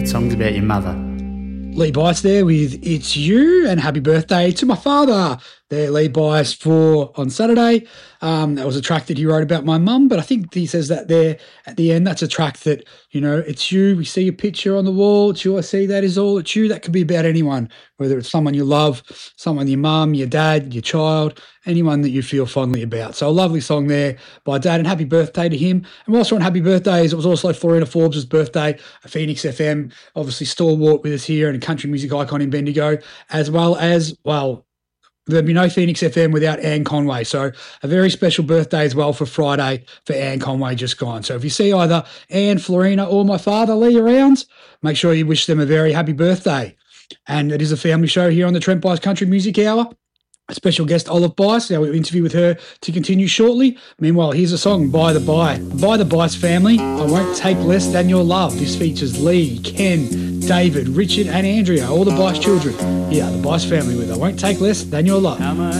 That song's about your mother. Lee Bice there with It's You, and happy birthday to my father there, Lee Bice, for on Saturday. That was a track that he wrote about my mum, but I think he says that there at the end. That's a track that, you know, it's you. We see a picture on the wall. It's you. I see that is all. It's you. That could be about anyone, whether it's someone you love, someone your mum, your dad, your child, anyone that you feel fondly about. So a lovely song there by Dad, and happy birthday to him. And also on happy birthdays, it was also Florina Forbes' birthday at Phoenix FM, obviously stalwart with us here and a country music icon in Bendigo, as well as, well, there'd be no Phoenix FM without Anne Conway. So a very special birthday as well for Friday for Anne Conway just gone. So if you see either Anne, Florina or my father, Lee, around, make sure you wish them a very happy birthday. And it is a family show here on the Trent Bice Country Music Hour. A special guest, Olive Bice. Now we'll interview with her to continue shortly. Meanwhile, here's a song by the Bice family. I Won't Take Less Than Your Love. This features Lee, Ken, David, Richard and Andrea, all the Bice children. Yeah, the Bice family with I Won't Take Less Than Your Love.